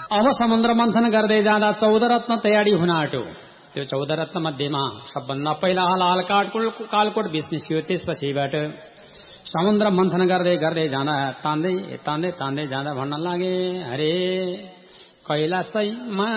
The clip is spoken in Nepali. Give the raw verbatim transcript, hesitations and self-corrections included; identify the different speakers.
Speaker 1: अब समुद्र मन्थन गर्दै जाँदा चौध रत्न तयारी हुन आँट्यो। त्यो चौध रत्न मध्येमा सबभन्दा पहिला हलाल काटकोट कालकोट बिस निस्कियो। त्यसपछिबाट समुद्र मन्थन गर्दै गर्दै जाँदा तान्दै तान्दै तान्दै जाँदा भन्न लागे, अरे कैलाशमा